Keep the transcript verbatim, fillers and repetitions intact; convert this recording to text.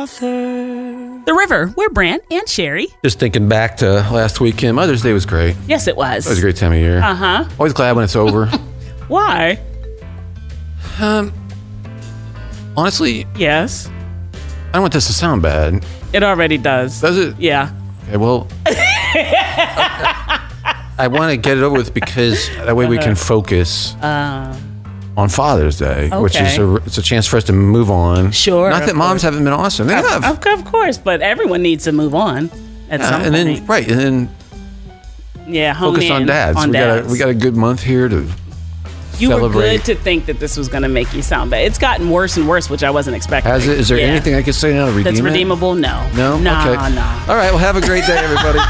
author. The River. We're Brant and Sherry. Just thinking back to last weekend, Mother's Day was great. Yes, it was. It was a great time of year. Uh-huh. Always glad when it's over. Why? Um, honestly, Yes. I don't want this to sound bad. It already does. Does it? Yeah. Okay, well, I want to get it over with because that way we can focus Uh, on Father's Day, which is okay. a, it's a chance for us to move on. Sure, Not of that moms course. haven't been awesome. They have. of, of course, but everyone needs to move on at Yeah, some and point. then right, and then yeah, hone focus on in dads. On we dads. got a, we got a good month here to You celebrate. were good to think that this was going to make you sound bad. It's gotten worse and worse, which I wasn't expecting. Has it? Is there Yeah. anything I can say now to redeem That's it? redeemable? No. No? Nah, Okay. nah. All right. Well, have a great day, everybody.